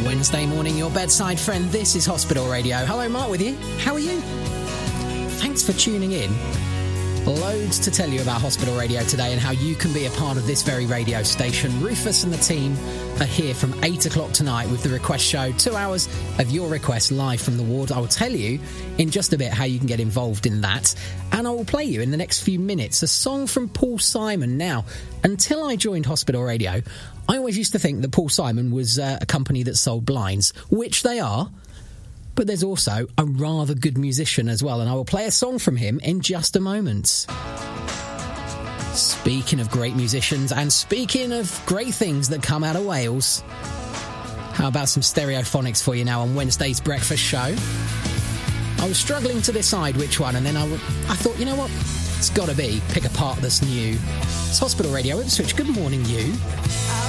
Wednesday morning, your bedside friend. This is Hospital Radio. Hello, Mark with you. How are you? Thanks for tuning in. Loads to tell you about Hospital Radio today and how you can be a part of this very radio station. Rufus and the team are here from 8 o'clock tonight with the Request Show. 2 hours of your requests live from the ward. I will tell you in just a bit how you can get involved in that. And I will play you in the next few minutes a song from Paul Simon. Now, until I joined Hospital Radio, I always used to think that Paul Simon was a company that sold blinds, which they are. But there's also a rather good musician as well, and I will play a song from him in just a moment. Speaking of great musicians, and speaking of great things that come out of Wales, how about some Stereophonics for you now on Wednesday's breakfast show? I was struggling to decide which one, and then I thought, you know what? It's got to be Pick a Part That's New. It's Hospital Radio Ipswich. Good morning, you.